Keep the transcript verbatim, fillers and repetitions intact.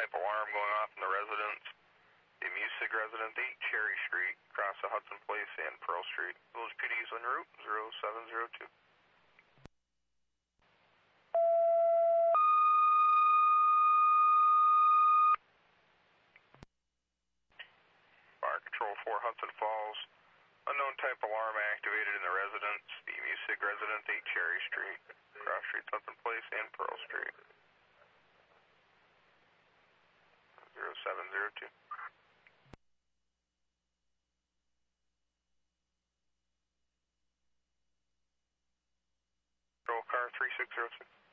type alarm going off in the residence. The Musig residence, eight Cherry Street, across the Hudson Place and Pearl Street. Village P D is en route, zero seven zero two. Fire Control four, Hudson Falls. Unknown type alarm activated in the residence. The Musig residence, eight Cherry Street, cross streets Hudson Place and Pearl Street. zero seven zero two. Control car three six zero six.